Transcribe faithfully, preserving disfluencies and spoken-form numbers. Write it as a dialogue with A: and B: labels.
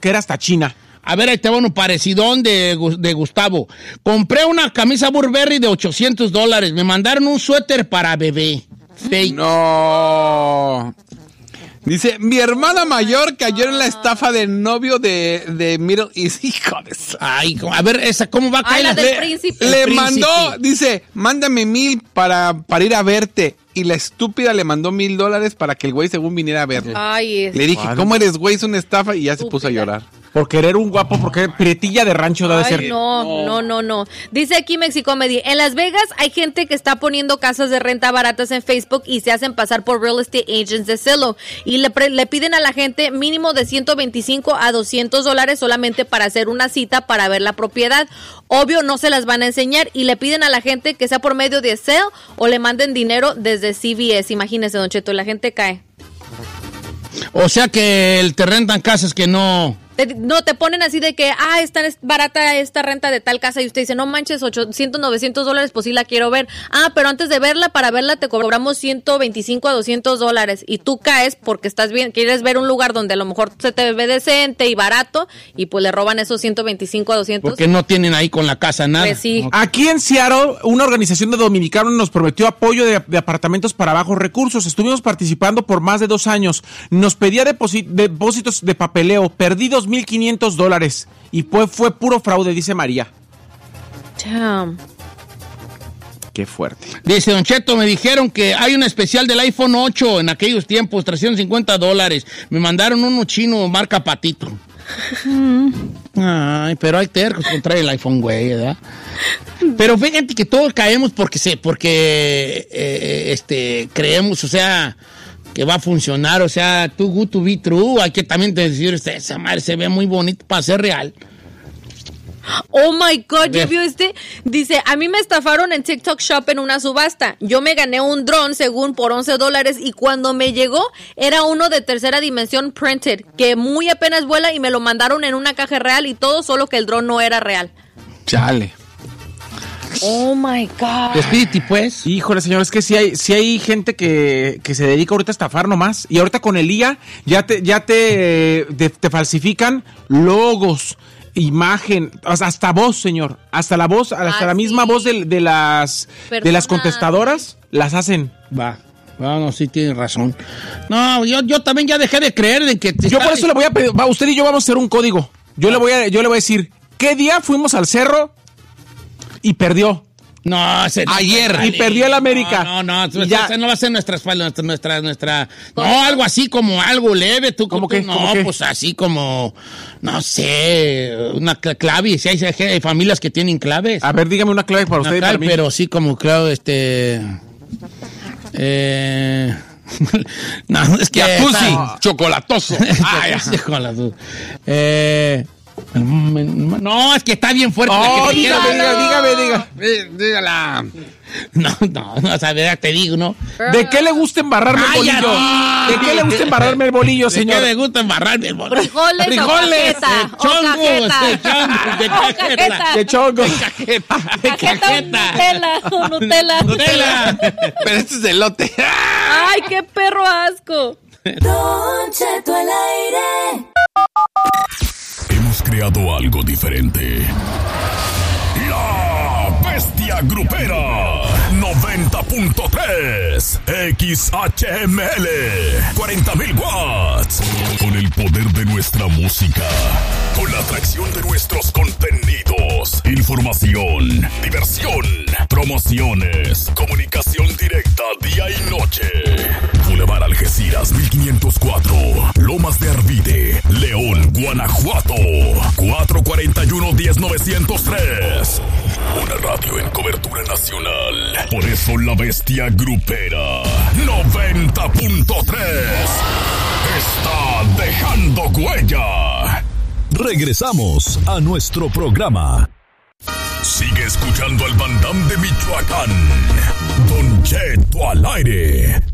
A: que era hasta China.
B: A ver, ahí te va uno parecidón de, de Gustavo. Compré una camisa Burberry de ochocientos dólares. Me mandaron un suéter para bebé. Fake.
C: No. Dice, mi hermana mayor cayó en la estafa del novio de, de Middle East. Hijo de eso.
B: Ay, a ver, esa, ¿cómo va a caer?
D: Ay, la del
C: Le,
D: príncipe.
C: le
B: El
C: mandó,
B: príncipe.
C: dice, mándame mil para, para ir a verte. Y la estúpida le mandó mil dólares para que el güey según viniera a verlo.
D: Ay, es...
C: Le dije,
A: Vale.
C: ¿cómo eres, güey? Es una estafa. Y ya se
D: Estúpida.
C: puso a llorar.
A: Por querer un guapo, porque prietilla de rancho debe
D: Ay,
A: ser.
D: no, no, no, no. Dice aquí Mexicomedy, en Las Vegas hay gente que está poniendo casas de renta baratas en Facebook y se hacen pasar por real estate agents de Zillow y le, pre- le piden a la gente mínimo de ciento veinticinco a doscientos dólares solamente para hacer una cita para ver la propiedad. Obvio no se las van a enseñar y le piden a la gente que sea por medio de Zelle o le manden dinero desde C V S. Imagínese, Don Cheto, la gente cae.
B: O sea que el, te rentan casas que no...
D: Te- no, te ponen así de que, ah, está es barata esta renta de tal casa y usted dice, no manches, ochocientos, novecientos dólares, pues sí la quiero ver. Ah, pero antes de verla, para verla te cobramos ciento veinticinco a doscientos dólares y tú caes porque estás bien, quieres ver un lugar donde a lo mejor se te ve decente y barato y pues le roban esos ciento veinticinco a doscientos.
B: Porque no tienen ahí con la casa nada.
D: Pues sí.
A: Aquí en Seattle, una organización de dominicanos nos prometió apoyo de, de apartamentos para bajos recursos. Estuvimos participando por más de dos años. Nos pedía deposi- depósitos de papeleo. Perdí dos mil quinientos dólares. Y fue, fue puro fraude, dice María.
D: Damn.
A: Qué fuerte.
B: Dice Don Cheto, me dijeron que hay un especial del iPhone ocho en aquellos tiempos, trescientos cincuenta dólares. Me mandaron uno chino marca Patito. Ay, pero hay tercos contra el iPhone, güey, ¿verdad? Pero fíjate que todos caemos porque se, porque eh, este, creemos, o sea, que va a funcionar, o sea, too good to be true. Hay que también decir, esa madre se ve muy bonito para ser real.
D: Oh my God, ¿ya vio este? Dice, a mí me estafaron en TikTok Shop en una subasta. Yo me gané un dron según por once dólares y cuando me llegó era uno de tercera dimensión printed, que muy apenas vuela y me lo mandaron en una caja real y todo, solo que el dron no era real.
C: Chale.
D: Oh my God.
B: Despídete, pues.
A: Híjole, señor, es que sí hay, sí hay gente que, que se dedica ahorita a estafar nomás. Y ahorita con el I A ya te, ya te, te, te falsifican logos, imagen, hasta voz, señor. Hasta la voz, hasta
D: Ah,
A: la misma
D: sí.
A: voz de, de las de las
D: Personas.
A: contestadoras las hacen.
B: Va. No, no, sí tienes razón. No, yo, yo también ya dejé de creer en que... te
A: Yo
B: está-
A: por eso le voy a pedir, va, usted y yo vamos a hacer un código. Yo le voy a, yo le voy a decir, ¿qué día fuimos al cerro y perdió?
B: No, ese no,
C: Ayer.
B: vale.
A: Y perdió el América.
B: No, no, no,
A: Y ya.
B: esa no va a ser nuestra espalda, nuestra, nuestra, nuestra... No, algo así como algo leve, tú.
A: ¿Cómo
B: tú,
A: qué?
B: No,
A: ¿Cómo qué?
B: pues así como, no sé, una cla- clave. Si hay, hay familias que tienen claves.
A: A ver, dígame una clave para
B: Una
A: usted y
B: clave,
A: para mí.
B: pero sí como, claro, este... Eh... no, es que...
C: Jacuzzi,
B: está-
C: chocolatoso. Ah, ya.
B: Jacuzzi con las dos. Eh... No, es que está bien fuerte. la
A: Oh,
B: que me
A: dígame,
B: quiero-
A: dígame, dígame, diga.
C: Eh, Dígala.
B: No, no, no, o sea, ¿verdad? Te digo, ¿no?
A: ¿De qué le gusta embarrarme el
B: Cállate.
A: bolillo? ¿De qué le gusta embarrarme el bolillo,
B: ¿De
A: señor?
B: qué me gusta embarrarme el bolillo?
D: Frijoles o
B: Frijoles,
D: cajeta,
B: eh,
D: o
B: chongos,
D: cajeta.
B: eh, chongos, de
D: O
B: cajeta.
D: cajeta.
A: De chongo.
B: Cajeta, de
D: Cajeta o
B: cajeta.
D: Nutella, o Nutella.
B: Nutella.
C: Pero este es elote.
D: Ay, qué perro asco.
E: Don Cheto al aire.
F: Hemos creado algo diferente. La Bestia Grupera noventa punto tres X H M L cuarenta mil watts. Con el poder de nuestra música, con la atracción de nuestros contenidos, información, diversión, promociones, comunicación directa día y noche. Boulevard Algeciras mil quinientos cuatro, Lomas de Arvide, León, Guanajuato, cuatro cuatro uno, uno cero nueve cero tres. Una radio en cobertura nacional. Por eso la Bestia Grupera noventa punto tres está dejando huella. Regresamos a nuestro programa. Sigue escuchando al Bandam de Michoacán. Don Cheto al aire.